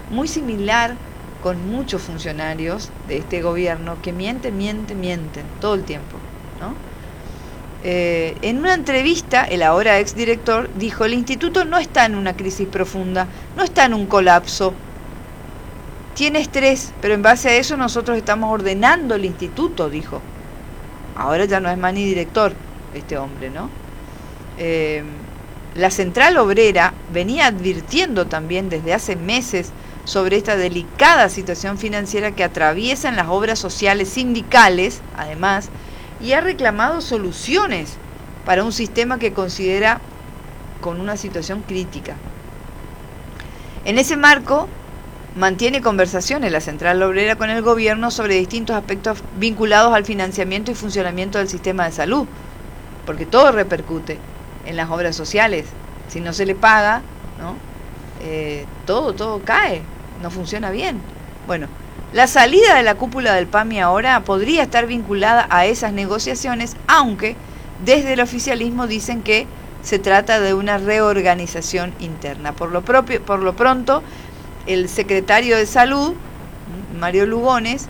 muy similar con muchos funcionarios de este gobierno que mienten todo el tiempo, ¿no? En una entrevista, el ahora exdirector dijo: el instituto no está en una crisis profunda, no está en un colapso, tiene estrés, pero en base a eso nosotros estamos ordenando el instituto, dijo. Ahora ya no es más ni director este hombre, ¿no? La Central Obrera venía advirtiendo también desde hace meses sobre esta delicada situación financiera que atraviesan las obras sociales sindicales, además, y ha reclamado soluciones para un sistema que considera con una situación crítica. En ese marco, mantiene conversaciones la Central Obrera con el gobierno sobre distintos aspectos vinculados al financiamiento y funcionamiento del sistema de salud, porque todo repercute en las obras sociales. Si no se le paga, ¿no? Todo cae, no funciona bien. Bueno, la salida de la cúpula del PAMI ahora podría estar vinculada a esas negociaciones, aunque desde el oficialismo dicen que se trata de una reorganización interna. Por lo pronto, el secretario de Salud, Mario Lugones,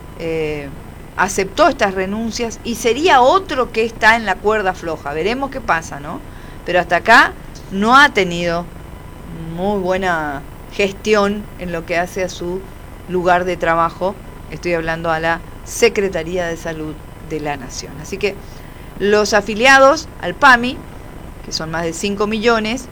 aceptó estas renuncias y sería otro que está en la cuerda floja. Veremos qué pasa, ¿no? Pero hasta acá no ha tenido muy buena gestión en lo que hace a su lugar de trabajo. Estoy hablando a la Secretaría de Salud de la Nación. Así que los afiliados al PAMI, que son más de 5 millones,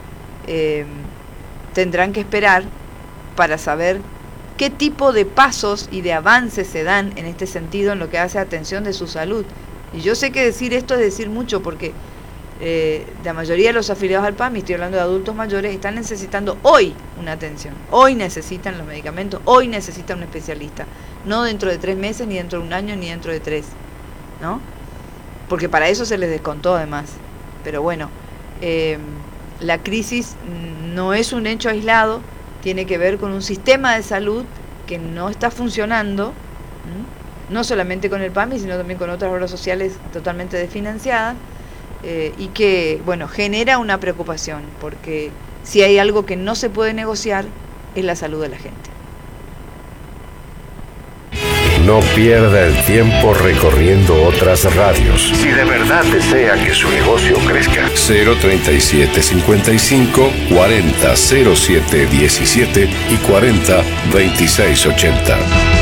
tendrán que esperar para saber qué tipo de pasos y de avances se dan en este sentido en lo que hace a atención de su salud. Y yo sé que decir esto es decir mucho, porque la mayoría de los afiliados al PAMI, estoy hablando de adultos mayores, están necesitando hoy una atención, hoy necesitan los medicamentos, hoy necesitan un especialista, no dentro de 3 meses, ni dentro de 1 año, ni dentro de 3, ¿no? Porque para eso se les descontó además. Pero bueno, la crisis no es un hecho aislado, tiene que ver con un sistema de salud que no está funcionando, no solamente con el PAMI, sino también con otras obras sociales totalmente desfinanciadas, y que, bueno, genera una preocupación, porque si hay algo que no se puede negociar es la salud de la gente. No pierda el tiempo recorriendo otras radios. Si de verdad desea que su negocio crezca. 03755 40 07 17 y 40 26 80.